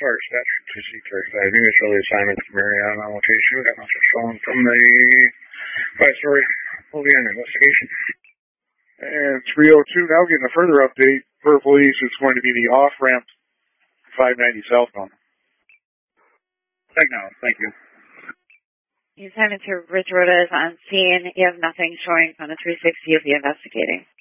Park statute to C-Turk diving is really assignment to Mariana on location. We got nothing shown from the 5-story. We'll be on investigation. And 302 now getting a further update for police. It's going to be the off-ramp 590 southbound. Thank you. He's heading to Ridge Road is on scene. You have nothing showing on the 360. You'll be investigating.